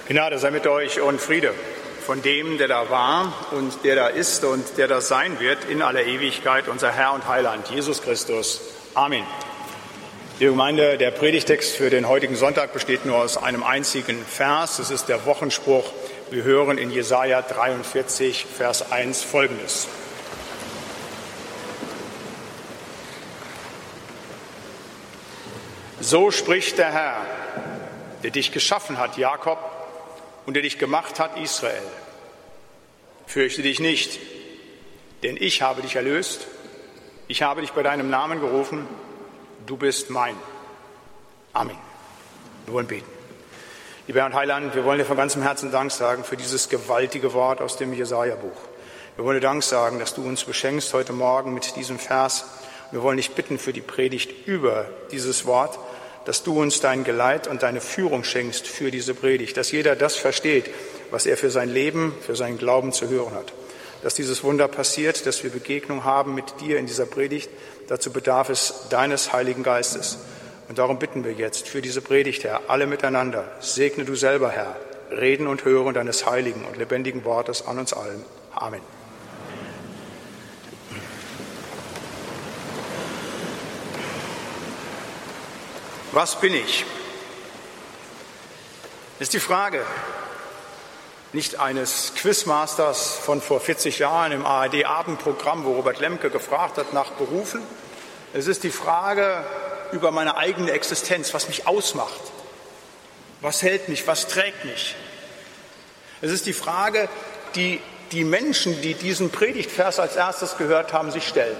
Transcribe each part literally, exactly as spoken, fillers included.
Gnade sei mit euch und Friede von dem, der da war und der da ist und der da sein wird in aller Ewigkeit, unser Herr und Heiland, Jesus Christus. Amen. Liebe Gemeinde, der Predigtext für den heutigen Sonntag besteht nur aus einem einzigen Vers. Es ist der Wochenspruch. Wir hören in Jesaja dreiundvierzig, Vers eins Folgendes. So spricht der Herr, der dich geschaffen hat, Jakob, und der dich gemacht hat, Israel. Fürchte dich nicht, denn ich habe dich erlöst. Ich habe dich bei deinem Namen gerufen. Du bist mein. Amen. Wir wollen beten. Lieber Herr und Heiland, wir wollen dir von ganzem Herzen Dank sagen für dieses gewaltige Wort aus dem Jesaja-Buch. Wir wollen dir Dank sagen, dass du uns beschenkst heute Morgen mit diesem Vers. Wir wollen dich bitten für die Predigt über dieses Wort, dass du uns dein Geleit und deine Führung schenkst für diese Predigt, dass jeder das versteht, was er für sein Leben, für seinen Glauben zu hören hat. Dass dieses Wunder passiert, dass wir Begegnung haben mit dir in dieser Predigt, dazu bedarf es deines Heiligen Geistes. Und darum bitten wir jetzt für diese Predigt, Herr, alle miteinander, segne du selber, Herr, Reden und Hören deines heiligen und lebendigen Wortes an uns allen. Amen. Was bin ich? Das ist die Frage nicht eines Quizmasters von vor vierzig Jahren im A R D-Abendprogramm, wo Robert Lemke gefragt hat nach Berufen. Es ist die Frage über meine eigene Existenz, was mich ausmacht. Was hält mich, was trägt mich? Es ist die Frage, die die Menschen, die diesen Predigtvers als erstes gehört haben, sich stellen.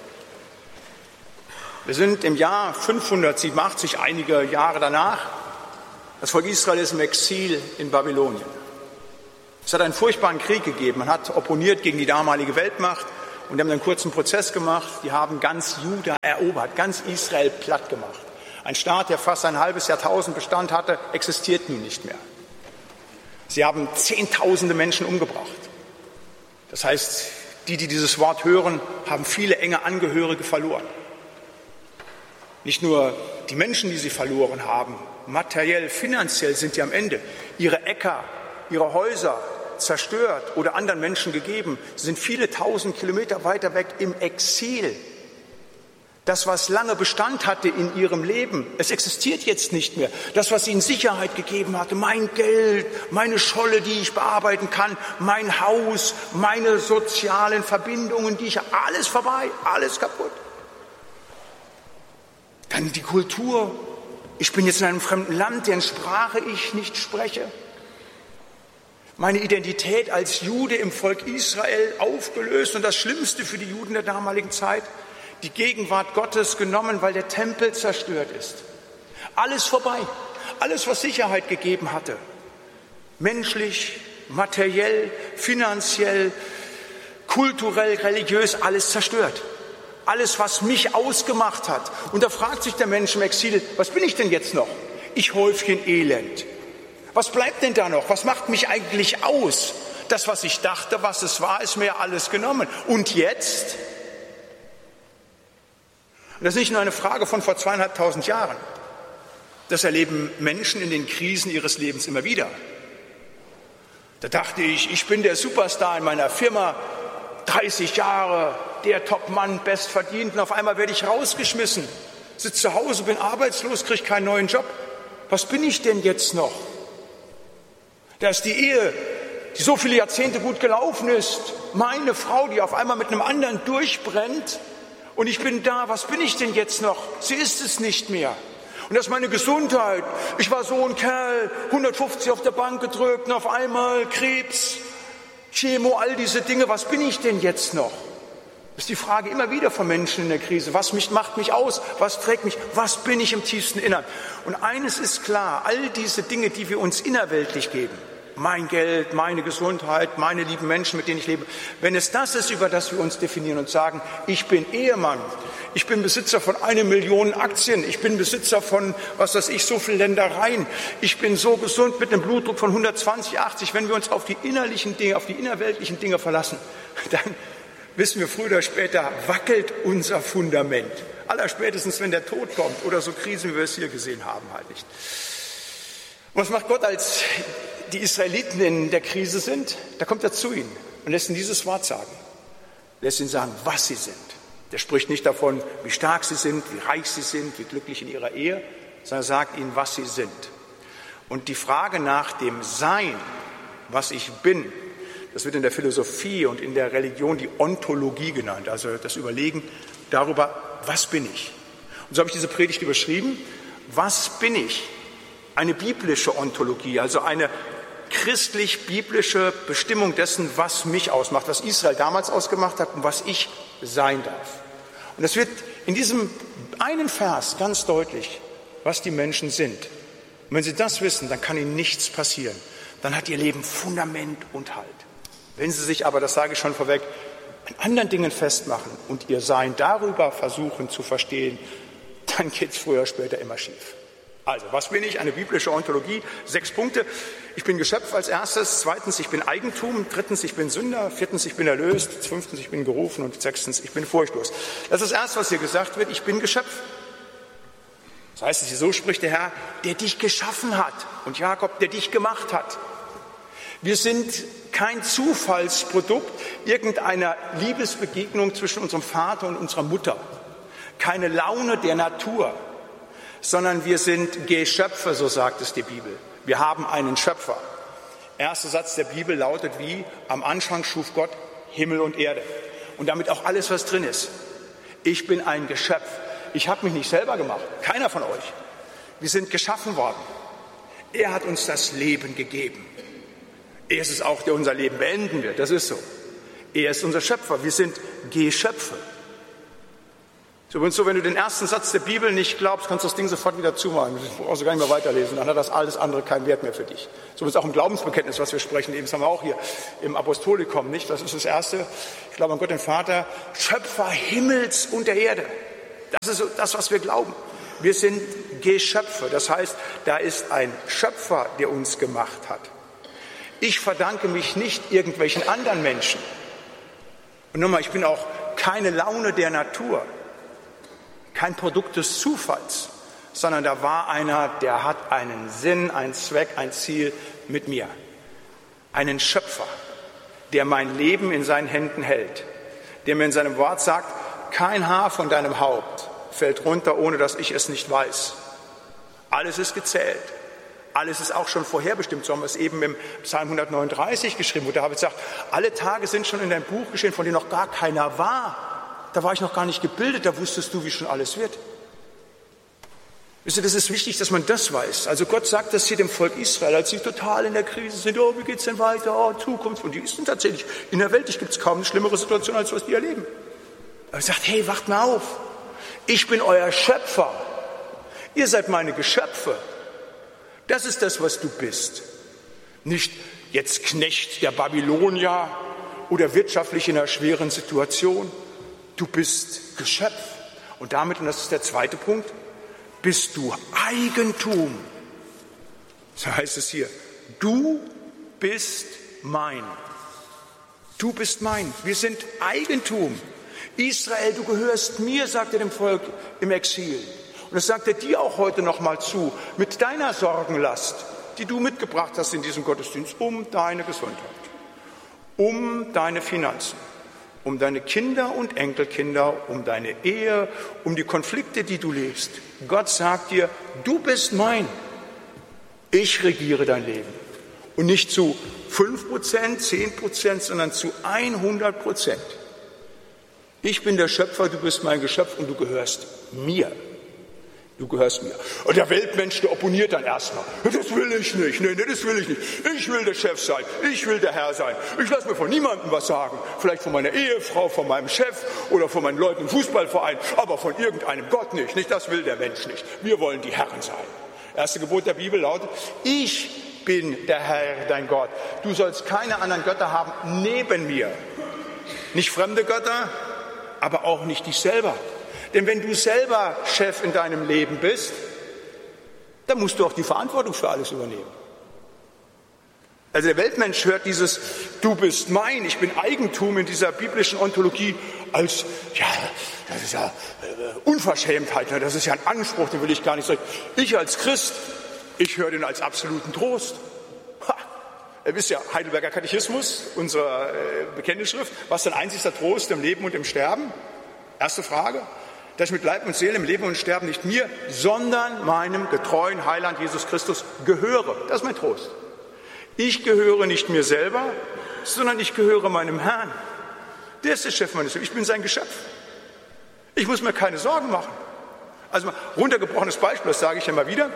Wir sind im Jahr fünfhundertsiebenundachtzig, einige Jahre danach. Das Volk Israel ist im Exil in Babylonien. Es hat einen furchtbaren Krieg gegeben. Man hat opponiert gegen die damalige Weltmacht und die haben einen kurzen Prozess gemacht. Die haben ganz Juda erobert, ganz Israel platt gemacht. Ein Staat, der fast ein halbes Jahrtausend Bestand hatte, existiert nun nicht mehr. Sie haben Zehntausende Menschen umgebracht. Das heißt, die, die dieses Wort hören, haben viele enge Angehörige verloren. Nicht nur die Menschen, die sie verloren haben, materiell, finanziell sind die am Ende. Ihre Äcker, ihre Häuser zerstört oder anderen Menschen gegeben. Sie sind viele tausend Kilometer weiter weg im Exil. Das, was lange Bestand hatte in ihrem Leben, es existiert jetzt nicht mehr. Das, was ihnen Sicherheit gegeben hatte, mein Geld, meine Scholle, die ich bearbeiten kann, mein Haus, meine sozialen Verbindungen, die ich, alles vorbei, alles kaputt. Dann die Kultur. Ich bin jetzt in einem fremden Land, deren Sprache ich nicht spreche. Meine Identität als Jude im Volk Israel aufgelöst. Und das Schlimmste für die Juden der damaligen Zeit, die Gegenwart Gottes genommen, weil der Tempel zerstört ist. Alles vorbei. Alles, was Sicherheit gegeben hatte. Menschlich, materiell, finanziell, kulturell, religiös, alles zerstört. Alles, was mich ausgemacht hat. Und da fragt sich der Mensch im Exil, was bin ich denn jetzt noch? Ich Häufchen Elend. Was bleibt denn da noch? Was macht mich eigentlich aus? Das, was ich dachte, was es war, ist mir alles genommen. Und jetzt? Und das ist nicht nur eine Frage von vor zweieinhalbtausend Jahren. Das erleben Menschen in den Krisen ihres Lebens immer wieder. Da dachte ich, ich bin der Superstar in meiner Firma, dreißig Jahre, der Topmann, bestverdient, und auf einmal werde ich rausgeschmissen, sitze zu Hause, bin arbeitslos, kriege keinen neuen Job. Was bin ich denn jetzt noch? Da ist die Ehe, die so viele Jahrzehnte gut gelaufen ist, meine Frau, die auf einmal mit einem anderen durchbrennt, und ich bin da, was bin ich denn jetzt noch? Sie ist es nicht mehr. Und das ist meine Gesundheit. Ich war so ein Kerl, hundertfünfzig auf der Bank gedrückt und auf einmal Krebs, Chemo, all diese Dinge, was bin ich denn jetzt noch? Das ist die Frage immer wieder von Menschen in der Krise. Was mich, macht mich aus? Was trägt mich? Was bin ich im tiefsten Innern? Und eines ist klar, all diese Dinge, die wir uns innerweltlich geben, mein Geld, meine Gesundheit, meine lieben Menschen, mit denen ich lebe, wenn es das ist, über das wir uns definieren und sagen, ich bin Ehemann, ich bin Besitzer von einer Million Aktien, ich bin Besitzer von, was weiß ich, so viel Ländereien, ich bin so gesund mit einem Blutdruck von hundertzwanzig, achtzig, wenn wir uns auf die innerlichen Dinge, auf die innerweltlichen Dinge verlassen, dann wissen wir, früher oder später wackelt unser Fundament. Allerspätestens, wenn der Tod kommt oder so Krisen, wie wir es hier gesehen haben, halt nicht. Und was macht Gott als die Israeliten in der Krise sind, da kommt er zu ihnen und lässt ihnen dieses Wort sagen. Lässt ihnen sagen, was sie sind. Der spricht nicht davon, wie stark sie sind, wie reich sie sind, wie glücklich in ihrer Ehe, sondern sagt ihnen, was sie sind. Und die Frage nach dem Sein, was ich bin, das wird in der Philosophie und in der Religion die Ontologie genannt, also das Überlegen darüber, was bin ich? Und so habe ich diese Predigt überschrieben, was bin ich? Eine biblische Ontologie, also eine christlich-biblische Bestimmung dessen, was mich ausmacht, was Israel damals ausgemacht hat und was ich sein darf. Und das wird in diesem einen Vers ganz deutlich, was die Menschen sind. Und wenn sie das wissen, dann kann ihnen nichts passieren. Dann hat ihr Leben Fundament und Halt. Wenn sie sich aber, das sage ich schon vorweg, an anderen Dingen festmachen und ihr Sein darüber versuchen zu verstehen, dann geht es früher oder später immer schief. Also, was bin ich? Eine biblische Ontologie. Sechs Punkte. Ich bin Geschöpf als erstes. Zweitens, ich bin Eigentum. Drittens, ich bin Sünder. Viertens, ich bin erlöst. Fünftens, ich bin gerufen. Und sechstens, ich bin furchtlos. Das ist das Erste, was hier gesagt wird. Ich bin Geschöpf. Das heißt, es hier so spricht der Herr, der dich geschaffen hat. Und Jakob, der dich gemacht hat. Wir sind kein Zufallsprodukt irgendeiner Liebesbegegnung zwischen unserem Vater und unserer Mutter. Keine Laune der Natur. Sondern wir sind Geschöpfe, so sagt es die Bibel. Wir haben einen Schöpfer. Erster Satz der Bibel lautet wie, am Anfang schuf Gott Himmel und Erde. Und damit auch alles, was drin ist. Ich bin ein Geschöpf. Ich habe mich nicht selber gemacht, keiner von euch. Wir sind geschaffen worden. Er hat uns das Leben gegeben. Er ist es auch, der unser Leben beenden wird, das ist so. Er ist unser Schöpfer, wir sind Geschöpfe. So, und so, wenn du den ersten Satz der Bibel nicht glaubst, kannst du das Ding sofort wieder zumachen. Du brauchst gar nicht mehr weiterlesen, dann hat das alles andere keinen Wert mehr für dich. So ist auch im Glaubensbekenntnis, was wir sprechen, eben das haben wir auch hier im Apostolikum, nicht? Das ist das Erste. Ich glaube an Gott den Vater, Schöpfer Himmels und der Erde. Das ist das, was wir glauben. Wir sind Geschöpfe, das heißt, da ist ein Schöpfer, der uns gemacht hat. Ich verdanke mich nicht irgendwelchen anderen Menschen. Und nochmal, ich bin auch keine Laune der Natur. Kein Produkt des Zufalls, sondern da war einer, der hat einen Sinn, einen Zweck, ein Ziel mit mir. Einen Schöpfer, der mein Leben in seinen Händen hält, der mir in seinem Wort sagt, kein Haar von deinem Haupt fällt runter, ohne dass ich es nicht weiß. Alles ist gezählt. Alles ist auch schon vorherbestimmt. So haben wir es eben im Psalm hundertneununddreißig geschrieben, wo David sagt, alle Tage sind schon in deinem Buch geschehen, von denen noch gar keiner war. Da war ich noch gar nicht gebildet, da wusstest du, wie schon alles wird. Wisst ihr, das ist wichtig, dass man das weiß. Also Gott sagt das hier dem Volk Israel, als sie total in der Krise sind. Oh, wie geht's denn weiter? Oh, Zukunft. Und die ist tatsächlich in der Welt, gibt es kaum eine schlimmere Situation, als was die erleben. Aber er sagt, hey, wacht mal auf. Ich bin euer Schöpfer. Ihr seid meine Geschöpfe. Das ist das, was du bist. Nicht jetzt Knecht der Babylonier oder wirtschaftlich in einer schweren Situation. Du bist Geschöpf. Und damit, und das ist der zweite Punkt, bist du Eigentum. So heißt es hier. Du bist mein. Du bist mein. Wir sind Eigentum. Israel, du gehörst mir, sagt er dem Volk im Exil. Und das sagt er dir auch heute noch mal zu, mit deiner Sorgenlast, die du mitgebracht hast in diesem Gottesdienst, um deine Gesundheit, um deine Finanzen, um deine Kinder und Enkelkinder, um deine Ehe, um die Konflikte, die du lebst. Gott sagt dir, du bist mein. Ich regiere dein Leben. Und nicht zu fünf Prozent, zehn Prozent, sondern zu hundert Prozent. Ich bin der Schöpfer, du bist mein Geschöpf und du gehörst mir. Du gehörst mir. Und der Weltmensch, der opponiert dann erstmal. Das will ich nicht. Nee, nee, das will ich nicht. Ich will der Chef sein. Ich will der Herr sein. Ich lasse mir von niemandem was sagen. Vielleicht von meiner Ehefrau, von meinem Chef oder von meinen Leuten im Fußballverein. Aber von irgendeinem Gott nicht. Nicht, das will der Mensch nicht. Wir wollen die Herren sein. Erste Gebot der Bibel lautet, ich bin der Herr, dein Gott. Du sollst keine anderen Götter haben neben mir. Nicht fremde Götter, aber auch nicht dich selber. Denn wenn du selber Chef in deinem Leben bist, dann musst du auch die Verantwortung für alles übernehmen. Also der Weltmensch hört dieses Du bist mein, ich bin Eigentum in dieser biblischen Ontologie als, ja, das ist ja äh, Unverschämtheit, das ist ja ein Anspruch, den will ich gar nicht sagen. Ich als Christ, ich höre den als absoluten Trost. Ha, ihr wisst ja, Heidelberger Katechismus, unsere Bekenntnisschrift, was ist dein einzigster Trost im Leben und im Sterben? Erste Frage. Dass ich mit Leib und Seele im Leben und Sterben nicht mir, sondern meinem getreuen Heiland Jesus Christus gehöre. Das ist mein Trost. Ich gehöre nicht mir selber, sondern ich gehöre meinem Herrn. Der ist der Chef meines Lebens. Ich bin sein Geschöpf. Ich muss mir keine Sorgen machen. Also runtergebrochenes Beispiel, das sage ich ja mal wieder.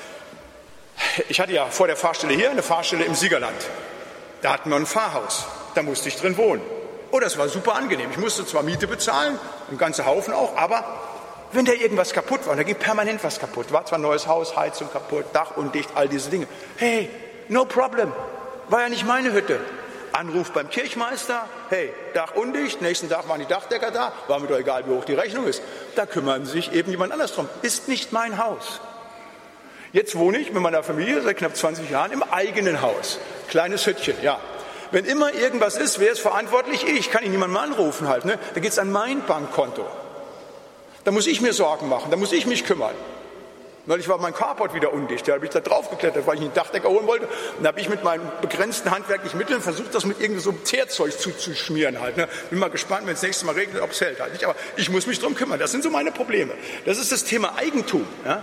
Ich hatte ja vor der Fahrstelle hier eine Fahrstelle im Siegerland. Da hatten wir ein Pfarrhaus. Da musste ich drin wohnen. Oh, das war super angenehm. Ich musste zwar Miete bezahlen, einen ganzen Haufen auch, aber wenn da irgendwas kaputt war, da ging permanent was kaputt. War zwar ein neues Haus, Heizung kaputt, Dach undicht, all diese Dinge. Hey, no problem. War ja nicht meine Hütte. Anruf beim Kirchmeister, hey, Dach undicht, nächsten Tag waren die Dachdecker da, war mir doch egal, wie hoch die Rechnung ist. Da kümmern sich eben jemand anders drum. Ist nicht mein Haus. Jetzt wohne ich mit meiner Familie seit knapp zwanzig Jahren im eigenen Haus. Kleines Hüttchen, ja. Wenn immer irgendwas ist, wer ist verantwortlich? Ich kann ihn niemandem anrufen halt. Ne? Da geht es an mein Bankkonto. Da muss ich mir Sorgen machen, da muss ich mich kümmern. Neulich war mein Carport wieder undicht, da habe ich da drauf geklettert, weil ich einen Dachdecker holen wollte. Und da habe ich mit meinen begrenzten handwerklichen Mitteln versucht, das mit irgendeinem so Teerzeug zuzuschmieren halt. Ne? Bin mal gespannt, wenn es nächstes Mal regnet, ob es hält halt. Aber ich muss mich drum kümmern, das sind so meine Probleme. Das ist das Thema Eigentum. Ja?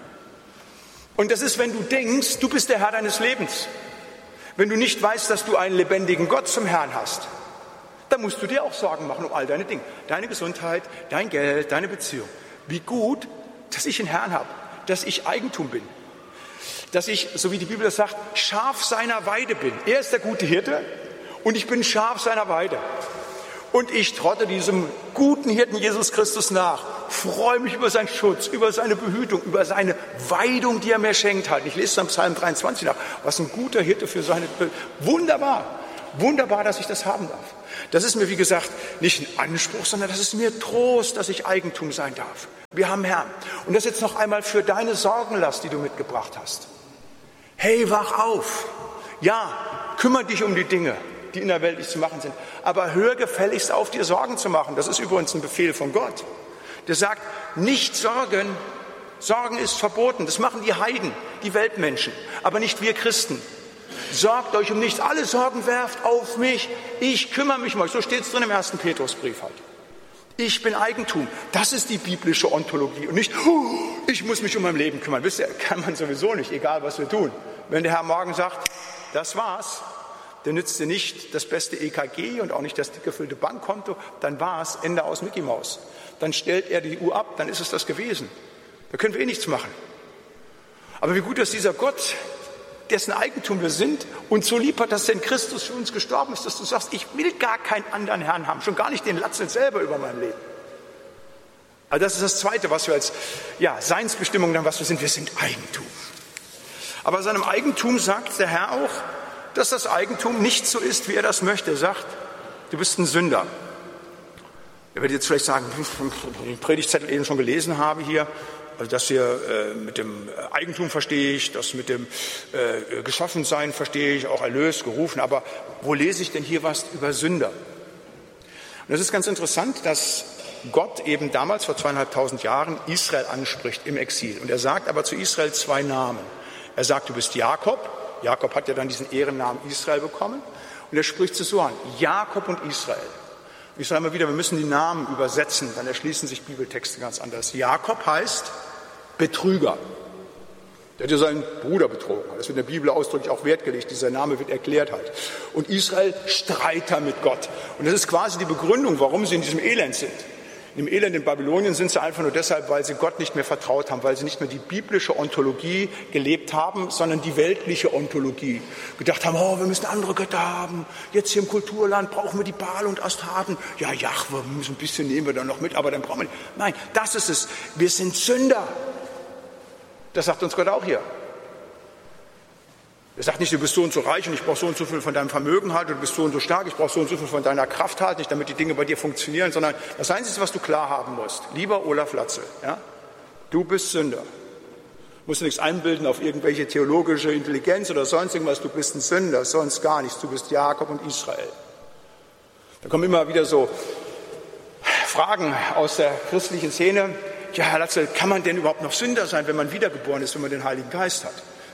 Und das ist, wenn du denkst, du bist der Herr deines Lebens. Wenn du nicht weißt, dass du einen lebendigen Gott zum Herrn hast, dann musst du dir auch Sorgen machen um all deine Dinge. Deine Gesundheit, dein Geld, deine Beziehung. Wie gut, dass ich einen Herrn habe, dass ich Eigentum bin. Dass ich, so wie die Bibel das sagt, Schaf seiner Weide bin. Er ist der gute Hirte und ich bin Schaf seiner Weide. Und ich trotte diesem guten Hirten Jesus Christus nach, freue mich über seinen Schutz, über seine Behütung, über seine Weidung, die er mir schenkt. Halt. Ich lese dann Psalm dreiundzwanzig nach, was ein guter Hirte für seine... Be- Wunderbar, wunderbar, dass ich das haben darf. Das ist mir, wie gesagt, nicht ein Anspruch, sondern das ist mir Trost, dass ich Eigentum sein darf. Wir haben Herrn. Und das jetzt noch einmal für deine Sorgenlast, die du mitgebracht hast. Hey, wach auf. Ja, kümmere dich um die Dinge, die in der Welt nicht zu machen sind. Aber hör gefälligst auf, dir Sorgen zu machen. Das ist übrigens ein Befehl von Gott. Der sagt, nicht sorgen. Sorgen ist verboten. Das machen die Heiden, die Weltmenschen, aber nicht wir Christen. Sorgt euch um nichts. Alle Sorgen werft auf mich. Ich kümmere mich um euch. So steht es drin im ersten Petrusbrief halt. Ich bin Eigentum. Das ist die biblische Ontologie. Und nicht, oh, ich muss mich um mein Leben kümmern. Wisst ihr, kann man sowieso nicht, egal was wir tun. Wenn der Herr morgen sagt, das war's, dann nützt dir nicht das beste E K G und auch nicht das dick gefüllte Bankkonto, dann war's, Ende aus Mickey Maus. Dann stellt er die Uhr ab, dann ist es das gewesen. Da können wir eh nichts machen. Aber wie gut, dass dieser Gott, dessen Eigentum wir sind, uns so lieb hat, dass er in Christus für uns gestorben ist, dass du sagst, ich will gar keinen anderen Herrn haben, schon gar nicht den Latzel selber über mein Leben. Also das ist das Zweite, was wir als ja, Seinsbestimmung dann, was wir sind, wir sind Eigentum. Aber seinem Eigentum sagt der Herr auch, dass das Eigentum nicht so ist, wie er das möchte. Er sagt, du bist ein Sünder. Ihr werdet jetzt vielleicht sagen, den Predigtzettel eben schon gelesen habe hier, also das hier äh, mit dem Eigentum verstehe ich, das mit dem äh, Geschaffensein verstehe ich, auch erlöst, gerufen, aber wo lese ich denn hier was über Sünder? Und das ist ganz interessant, dass Gott eben damals vor zweieinhalbtausend Jahren Israel anspricht im Exil. Und er sagt aber zu Israel zwei Namen. Er sagt, du bist Jakob. Jakob hat ja dann diesen Ehrennamen Israel bekommen. Und er spricht es so an, Jakob und Israel. Ich sage immer wieder, wir müssen die Namen übersetzen, dann erschließen sich Bibeltexte ganz anders. Jakob heißt Betrüger. Der hat ja seinen Bruder betrogen. Das wird in der Bibel ausdrücklich auch Wert gelegt. Dieser Name wird erklärt halt. Und Israel, Streiter mit Gott. Und das ist quasi die Begründung, warum sie in diesem Elend sind. Im Elend in Babylonien sind sie einfach nur deshalb, weil sie Gott nicht mehr vertraut haben, weil sie nicht mehr die biblische Ontologie gelebt haben, sondern die weltliche Ontologie. Gedacht haben, oh, wir müssen andere Götter haben. Jetzt hier im Kulturland brauchen wir die Baal und Astarten. Ja, Jahwe, so ein bisschen nehmen wir da noch mit, aber dann brauchen wir nicht. Nein, das ist es. Wir sind Sünder. Das sagt uns Gott auch hier. Er sagt nicht, du bist so und so reich und ich brauche so und so viel von deinem Vermögen halt, du bist so und so stark, ich brauche so und so viel von deiner Kraft halt, nicht damit die Dinge bei dir funktionieren, sondern das Einzige, was du klar haben musst, lieber Olaf Latzel, ja, du bist Sünder. Du musst nichts einbilden auf irgendwelche theologische Intelligenz oder sonst irgendwas, du bist ein Sünder, sonst gar nichts, du bist Jakob und Israel. Da kommen immer wieder so Fragen aus der christlichen Szene, ja, Herr Latzel, kann man denn überhaupt noch Sünder sein, wenn man wiedergeboren ist, wenn man den Heiligen Geist hat?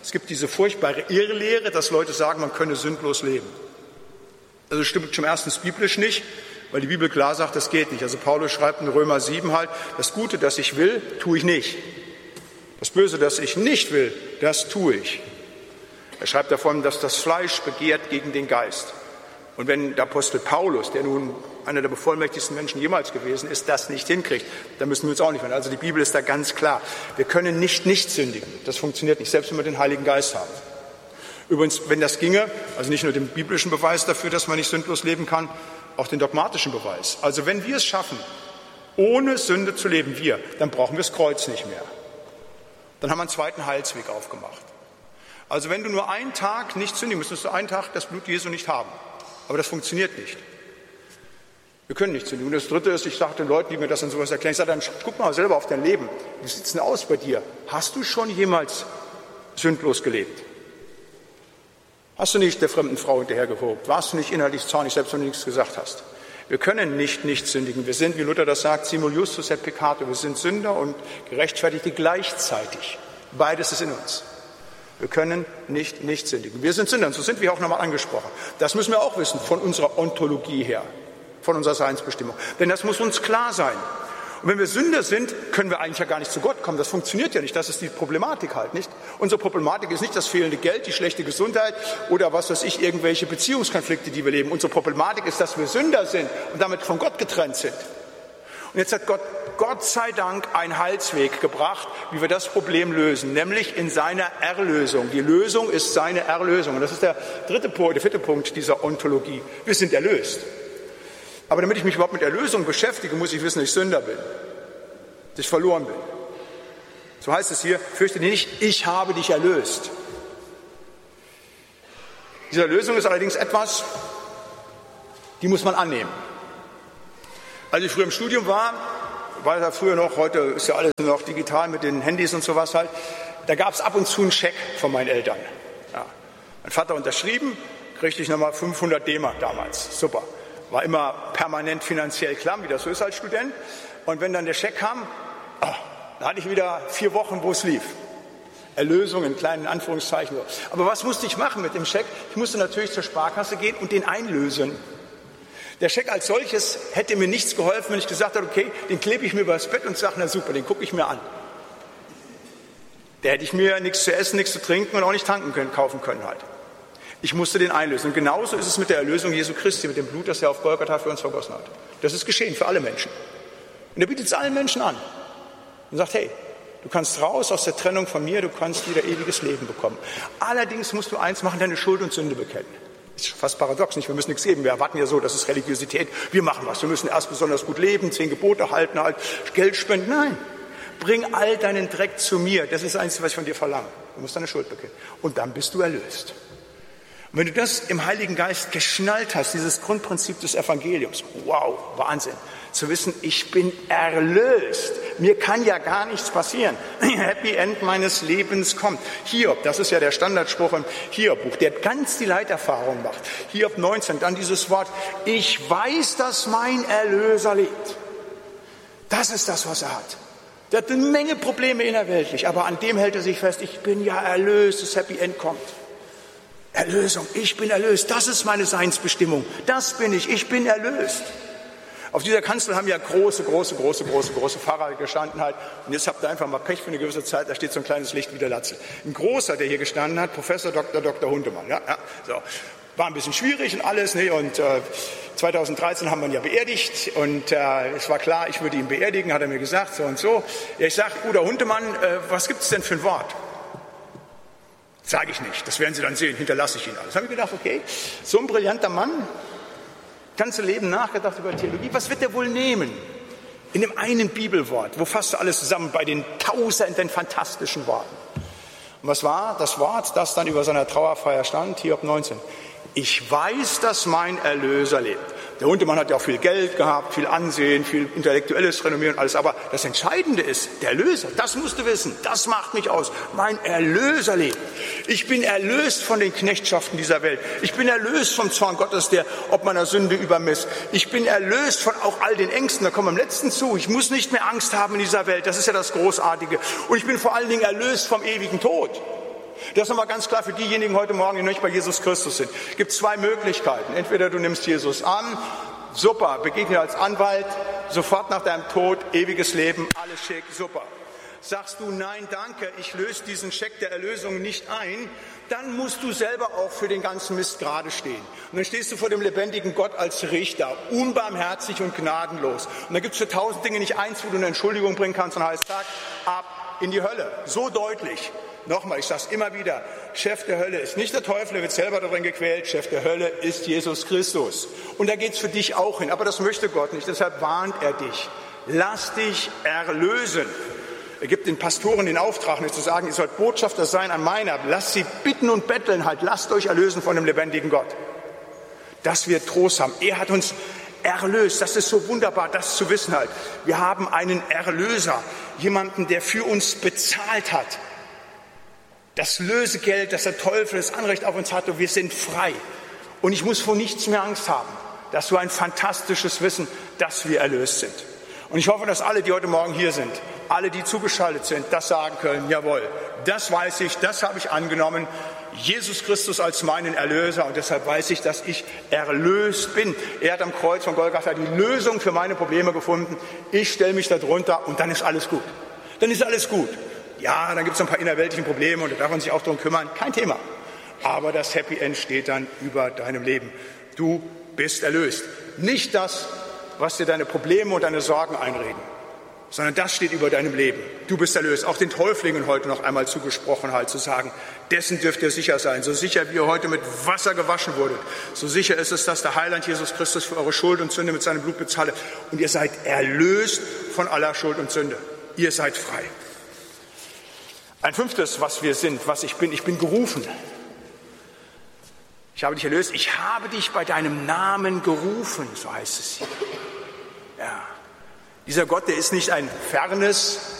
Es gibt diese furchtbare Irrlehre, dass Leute sagen, man könne sündlos leben. Also stimmt schon erstens biblisch nicht, weil die Bibel klar sagt, das geht nicht. Also Paulus schreibt in Römer sieben halt, das Gute, das ich will, tue ich nicht. Das Böse, das ich nicht will, das tue ich. Er schreibt davon, dass das Fleisch begehrt gegen den Geist. Und wenn der Apostel Paulus, der nun einer der bevollmächtigsten Menschen jemals gewesen ist, das nicht hinkriegt, dann müssen wir uns auch nicht mehr. Also die Bibel ist da ganz klar. Wir können nicht nicht sündigen. Das funktioniert nicht, selbst wenn wir den Heiligen Geist haben. Übrigens, wenn das ginge, also nicht nur den biblischen Beweis dafür, dass man nicht sündlos leben kann, auch den dogmatischen Beweis. Also wenn wir es schaffen, ohne Sünde zu leben, wir, dann brauchen wir das Kreuz nicht mehr. Dann haben wir einen zweiten Heilsweg aufgemacht. Also wenn du nur einen Tag nicht sündigen musst, musst du einen Tag das Blut Jesu nicht haben. Aber das funktioniert nicht. Wir können nicht sündigen. Und das Dritte ist, ich sage den Leuten, die mir das und sowas erklären, ich sage dann, guck mal selber auf dein Leben. Wie sieht es denn aus bei dir? Hast du schon jemals sündlos gelebt? Hast du nicht der fremden Frau hinterhergewogt? Warst du nicht innerlich zornig, selbst wenn du nichts gesagt hast? Wir können nicht nicht sündigen. Wir sind, wie Luther das sagt, simul justus et peccator. Wir sind Sünder und Gerechtfertigte gleichzeitig. Beides ist in uns. Wir können nicht nicht sündigen. Wir sind Sünder, und so sind wir auch nochmal angesprochen. Das müssen wir auch wissen von unserer Ontologie her, von unserer Seinsbestimmung. Denn das muss uns klar sein. Und wenn wir Sünder sind, können wir eigentlich ja gar nicht zu Gott kommen. Das funktioniert ja nicht. Das ist die Problematik halt, nicht? Unsere Problematik ist nicht das fehlende Geld, die schlechte Gesundheit oder was weiß ich, irgendwelche Beziehungskonflikte, die wir leben. Unsere Problematik ist, dass wir Sünder sind und damit von Gott getrennt sind. Und jetzt hat Gott, Gott sei Dank, einen Heilsweg gebracht, wie wir das Problem lösen, nämlich in seiner Erlösung. Die Lösung ist seine Erlösung. Und das ist der dritte Punkt, der vierte Punkt dieser Ontologie. Wir sind erlöst. Aber damit ich mich überhaupt mit Erlösung beschäftige, muss ich wissen, dass ich Sünder bin, dass ich verloren bin. So heißt es hier, fürchte dich nicht, ich habe dich erlöst. Diese Erlösung ist allerdings etwas, die muss man annehmen. Als ich früher im Studium war, war ja früher noch, heute ist ja alles noch digital mit den Handys und sowas halt, da gab es ab und zu einen Scheck von meinen Eltern. Ja. Mein Vater unterschrieben, kriegte ich nochmal fünfhundert D-Mark damals. Super. War immer permanent finanziell klamm, wie das so ist als Student. Und wenn dann der Scheck kam, oh, dann hatte ich wieder vier Wochen, wo es lief. Erlösung in kleinen Anführungszeichen. Aber was musste ich machen mit dem Scheck? Ich musste natürlich zur Sparkasse gehen und den einlösen. Der Scheck als solches hätte mir nichts geholfen, wenn ich gesagt hätte, okay, den klebe ich mir übers Bett und sage, na super, den gucke ich mir an. Da hätte ich mir nichts zu essen, nichts zu trinken und auch nicht tanken können, kaufen können halt. Ich musste den einlösen. Und genauso ist es mit der Erlösung Jesu Christi, mit dem Blut, das er auf Golgatha für uns vergossen hat. Das ist geschehen für alle Menschen. Und er bietet es allen Menschen an und sagt, hey, du kannst raus aus der Trennung von mir, du kannst wieder ewiges Leben bekommen. Allerdings musst du eins machen, deine Schuld und Sünde bekennen. Ist fast paradox, nicht? Wir müssen nichts geben. Wir erwarten ja so, das ist Religiosität. Wir machen was. Wir müssen erst besonders gut leben, zehn Gebote halten, halt Geld spenden. Nein. Bring all deinen Dreck zu mir. Das ist das Einzige, was ich von dir verlange. Du musst deine Schuld bekennen. Und dann bist du erlöst. Und wenn du das im Heiligen Geist geschnallt hast, dieses Grundprinzip des Evangeliums, wow, Wahnsinn, zu wissen, ich bin erlöst, mir kann ja gar nichts passieren, Happy End meines Lebens kommt. Hiob, das ist ja der Standardspruch im Hiob-Buch, der ganz die Leiterfahrung macht. Hiob neunzehn, dann dieses Wort, ich weiß, dass mein Erlöser lebt. Das ist das, was er hat. Der hat eine Menge Probleme innerweltlich, aber an dem hält er sich fest, ich bin ja erlöst, das Happy End kommt. Erlösung, ich bin erlöst, das ist meine Seinsbestimmung, das bin ich, ich bin erlöst. Auf dieser Kanzel haben ja große, große, große, große, große Pfarrer gestanden halt. Und jetzt habt ihr einfach mal Pech für eine gewisse Zeit, da steht so ein kleines Licht wie der Latze. Ein großer, der hier gestanden hat, Professor Doktor Doktor Hundemann. Ja, ja, so. War ein bisschen schwierig und alles, ne? Und äh, zweitausenddreizehn haben wir ihn ja beerdigt und äh, es war klar, ich würde ihn beerdigen, hat er mir gesagt, so und so. Ja, ich sage, Bruder Hundemann, äh, was gibt es denn für ein Wort? Sage ich nicht, das werden Sie dann sehen, hinterlasse ich Ihnen alles. Da habe ich gedacht, okay, so ein brillanter Mann, ganze Leben nachgedacht über Theologie, was wird er wohl nehmen? In dem einen Bibelwort, wo fasst du alles zusammen bei den tausenden fantastischen Worten? Und was war das Wort, das dann über seiner Trauerfeier stand, Hiob neunzehn? Ich weiß, dass mein Erlöser lebt. Der Hundemann hat ja auch viel Geld gehabt, viel Ansehen, viel intellektuelles Renommee und alles. Aber das Entscheidende ist, der Erlöser, das musst du wissen, das macht mich aus. Mein Erlöser lebt. Ich bin erlöst von den Knechtschaften dieser Welt. Ich bin erlöst vom Zorn Gottes, der ob meiner Sünde übermisst. Ich bin erlöst von auch all den Ängsten. Da kommen wir am letzten zu. Ich muss nicht mehr Angst haben in dieser Welt. Das ist ja das Großartige. Und ich bin vor allen Dingen erlöst vom ewigen Tod. Das ist nochmal ganz klar für diejenigen heute Morgen, die noch nicht bei Jesus Christus sind. Es gibt zwei Möglichkeiten. Entweder du nimmst Jesus an, super, begegne als Anwalt, sofort nach deinem Tod, ewiges Leben, alles schick, super. Sagst du, nein, danke, ich löse diesen Scheck der Erlösung nicht ein, dann musst du selber auch für den ganzen Mist gerade stehen. Und dann stehst du vor dem lebendigen Gott als Richter, unbarmherzig und gnadenlos. Und da gibt es für tausend Dinge nicht eins, wo du eine Entschuldigung bringen kannst, und heißt, zack, ab in die Hölle. So deutlich. Nochmal, ich sage es immer wieder, Chef der Hölle ist nicht der Teufel, er wird selber darin gequält, Chef der Hölle ist Jesus Christus. Und da geht es für dich auch hin, aber das möchte Gott nicht, deshalb warnt er dich. Lass dich erlösen. Er gibt den Pastoren den Auftrag, nicht zu sagen, ihr sollt Botschafter sein an meiner. Lasst sie bitten und betteln, halt, lasst euch erlösen von dem lebendigen Gott. Dass wir Trost haben. Er hat uns erlöst. Das ist so wunderbar, das zu wissen halt. Wir haben einen Erlöser, jemanden, der für uns bezahlt hat. Das Lösegeld, das der Teufel, das Anrecht auf uns hatte, wir sind frei. Und ich muss vor nichts mehr Angst haben. Das ist so ein fantastisches Wissen, dass wir erlöst sind. Und ich hoffe, dass alle, die heute Morgen hier sind, alle, die zugeschaltet sind, das sagen können, jawohl, das weiß ich, das habe ich angenommen, Jesus Christus als meinen Erlöser, und deshalb weiß ich, dass ich erlöst bin. Er hat am Kreuz von Golgatha die Lösung für meine Probleme gefunden. Ich stelle mich da drunter und dann ist alles gut. Dann ist alles gut. Ja, dann gibt es ein paar innerweltliche Probleme und da darf man sich auch darum kümmern, kein Thema. Aber das Happy End steht dann über deinem Leben. Du bist erlöst. Nicht das, was dir deine Probleme und deine Sorgen einreden, sondern das steht über deinem Leben. Du bist erlöst. Auch den Täuflingen heute noch einmal zugesprochen, halt zu sagen, dessen dürft ihr sicher sein. So sicher, wie ihr heute mit Wasser gewaschen wurdet, so sicher ist es, dass der Heiland Jesus Christus für eure Schuld und Sünde mit seinem Blut bezahle. Und ihr seid erlöst von aller Schuld und Sünde. Ihr seid frei. Ein fünftes, was wir sind, was ich bin, ich bin gerufen. Ich habe dich erlöst, ich habe dich bei deinem Namen gerufen, so heißt es hier. Ja. Dieser Gott, der ist nicht ein fernes,